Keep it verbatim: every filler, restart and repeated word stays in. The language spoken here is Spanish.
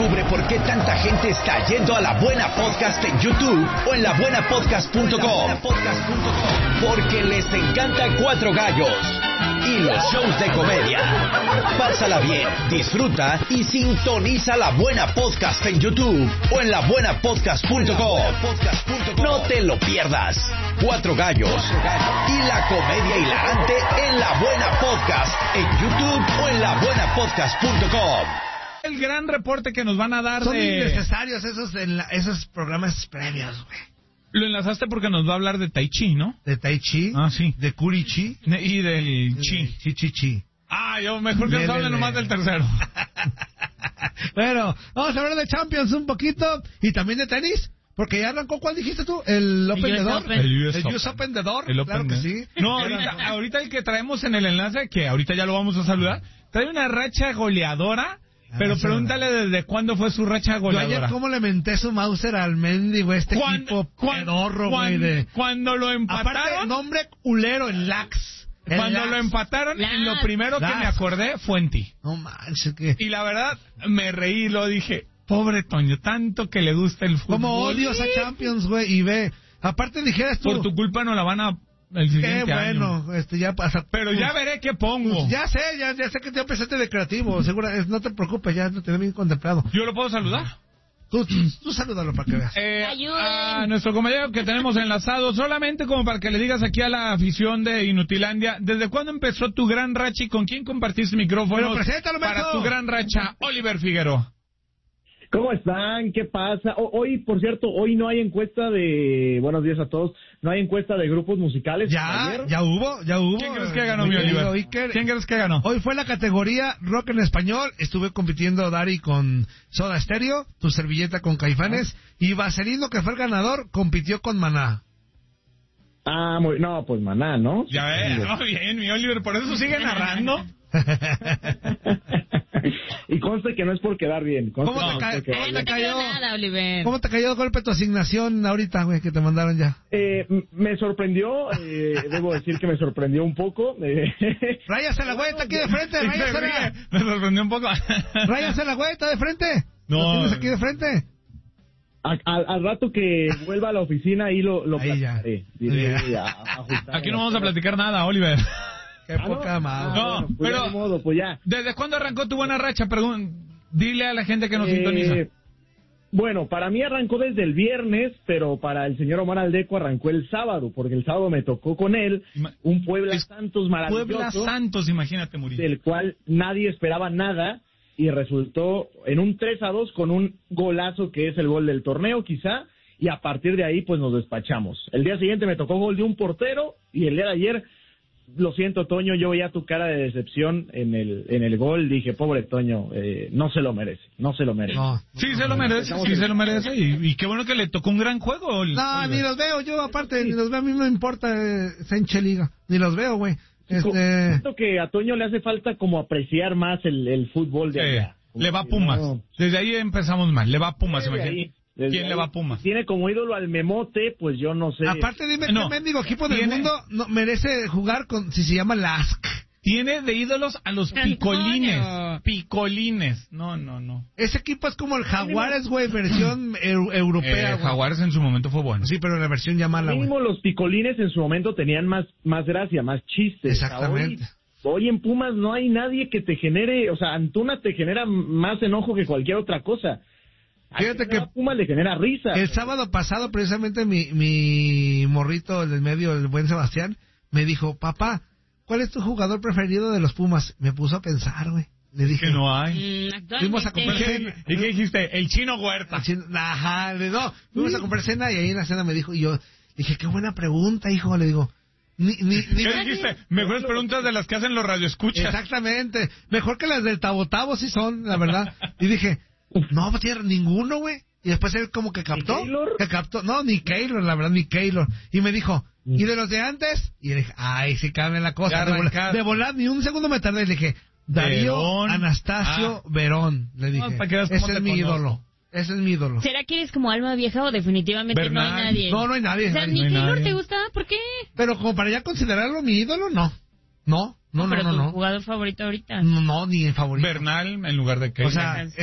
Descubre por qué tanta gente está yendo a La Buena Podcast en YouTube o en la buena podcast punto com. Porque les encanta Cuatro Gallos y los shows de comedia. Pásala bien, disfruta y sintoniza La Buena Podcast en YouTube o en la buena podcast punto com. No te lo pierdas. Cuatro Gallos y la comedia hilarante en La Buena Podcast en YouTube o en la buena podcast punto com. El gran reporte que nos van a dar Son de... innecesarios esos, en la, esos programas previos, güey. Lo enlazaste porque nos va a hablar de Tai Chi, ¿no? De Tai Chi. Ah, sí. De Kuri Chi. Y del Chi. Chi, Chi, Chi. Ah, yo mejor que nos hable nomás del tercero. Bueno, vamos a hablar de Champions un poquito y también de tenis. Porque ya arrancó, ¿cuál dijiste tú? ¿El Open de Door? El U S El Open. U S Open de Door, El Open claro que de... sí. No, ahorita, ahorita el que traemos en el enlace, que ahorita ya lo vamos a saludar, trae una racha goleadora, pero pregúntale desde cuándo fue su racha goleadora. Yo ayer cómo le menté su Mauser al mendigo este ¿Cuándo, equipo cuándo, pedorro, güey. De... Cuando lo empataron... Aparte, nombre culero, el Lax. El Cuando Lax. lo empataron, Lax. lo primero Lax. que me acordé fue en ti. No manches, que... Y la verdad, me reí, lo dije, pobre Toño, tanto que le gusta el fútbol. Como odio esa Champions, güey, y ve... Aparte dijeras tú... Por tu culpa no la van a... El Qué siguiente bueno, año. este ya pasa. Pero ya veré qué pongo. Pues ya sé, ya, ya sé que te empezaste de creativo, seguro, es- no te preocupes, ya lo tenés bien contemplado. ¿Yo lo puedo saludar? Tú, tú, tú salúdalo para que veas. Eh, Ayuden. a nuestro compañero que tenemos enlazado, solamente como para que le digas aquí a la afición de Inutilandia, ¿desde cuándo empezó tu gran racha y con quién compartiste micrófonos Pero preséntalo, para Beto. tu gran racha? Oliver Figueroa. ¿Cómo están? ¿Qué pasa? O- hoy, por cierto, hoy no hay encuesta de... Buenos días a todos. No hay encuesta de grupos musicales. Ya, Ayer. ya hubo, ya hubo. ¿Quién crees que ganó, Mi mi querido Oliver? Iker. ¿Quién crees que ganó? Hoy fue la categoría rock en español. Estuve compitiendo, Dari, con Soda Stereo, Tu Servilleta con Caifanes, y Vaselino, que fue el ganador, compitió con Maná. Ah, muy... No, pues Maná, ¿no? Ya ves, no, bien, mi Oliver, por eso sigue narrando. Y conste que no es por quedar bien. conste ¿Cómo que te no es cae- por quedar Ay, bien. no te cayó? creo nada, Oliver. ¿Cómo te cayó de golpe tu asignación ahorita, güey, que te mandaron ya? Eh, m- me sorprendió, eh, debo decir que me sorprendió un poco. eh, Ráyasela, güey, está aquí de frente, Sí, se ráyasela. ríe. Me sorprendió un poco. Ráyasela, güey, está de frente. No. Lo tienes aquí de frente. a- al, al rato que vuelva a la oficina ahí lo, lo Ahí ya. platicaré. Diré, Ya. a- a ajustar Aquí no las vamos a cosas. platicar nada, Oliver. Qué Ah, poca no, madre. No, bueno, pues ya pero- ni modo, pues ya. ¿Desde cuándo arrancó tu buena racha? Perdón, dile a la gente que nos Eh, sintoniza. Bueno, para mí arrancó desde el viernes, pero para el señor Omar Aldeco arrancó el sábado, porque el sábado me tocó con él Ima- un Puebla Es Santos Puebla maravilloso, Santos, imagínate, Murillo. del cual nadie esperaba nada, y resultó en un tres a dos con un golazo que es el gol del torneo, quizá, y a partir de ahí pues nos despachamos. El día siguiente me tocó gol de un portero, y el día de ayer... Lo siento, Toño, yo veía tu cara de decepción en el en el gol. Dije, pobre Toño, eh, no se lo merece, no se lo merece. No. Sí, se lo merece, sí, se lo merece. Y, y qué bueno que le tocó un gran juego. Ol- No, Oliver. ni los veo, yo aparte, ni los veo, a mí no me importa eh, Senche Liga, ni los veo, güey. Este, Siento que a Toño le hace falta como apreciar más el, el fútbol de Sí, allá. Como le va a que Pumas. no- Desde ahí empezamos mal. Le va a Pumas, Desde imagínate. ahí, desde ¿Quién le ahí. va a Pumas? Tiene como ídolo al Memote, pues yo no sé. aparte dime, No. ¿qué mendigo equipo del Tiene- mundo no merece jugar con, si se llama Lask? Tiene de ídolos a los Antonio. picolines. Picolines. No, no, no. Ese equipo es como el Jaguares, güey, versión eu- europea, Eh, güey. Jaguares en su momento fue bueno. Sí, pero la versión ya mala, güey. Mínimo los picolines en su momento tenían más, más gracia, más chistes. Exactamente. Hoy, hoy en Pumas no hay nadie que te genere, o sea, Antuna te genera más enojo que cualquier otra cosa. Fíjate que A Pumas le genera risa. el sábado pasado, precisamente, mi, mi morrito del medio, el buen Sebastián, me dijo, papá, ¿cuál es tu jugador preferido de los Pumas? Me puso a pensar, güey. Le dije, Que no hay. Mm, actualmente... Fuimos a comer ¿Y qué, y qué dijiste? El chino Huerta. Al chino- Ajá, le- no, fuimos a comprar cena y ahí en la cena me dijo, y yo dije, qué buena pregunta, hijo, le digo, ni, ni, ni ¿Qué dijiste? Mejores preguntas de las que hacen los radioescuchas. exactamente, mejor que las del Tabo Tabo sí son, la verdad, y dije, no, pues tiene ninguno, güey, y después él como que captó, Keylor? que captó, no, ni Keylor, la verdad, ni Keylor, y me dijo, ¿y de los de antes? Y le dije, ay, sí cambia la Ya cosa, de volar, arrancaste. de volar, ni un segundo me tardé, y le dije, Darío Verón. Anastasio Ah. Verón, le dije, para que veas cómo ese te es mi conozco. ídolo, ese es mi ídolo. ¿Será que eres como alma vieja o definitivamente Bernal. no hay nadie? No, no hay nadie. O sea, nadie. ¿ni no hay Keylor nadie. te gusta? ¿Por qué? Pero como para ya considerarlo mi ídolo, no. No, no, no, Pero no, tu no. jugador favorito ahorita. No, no, ni el favorito. Bernal en lugar de que. O sea,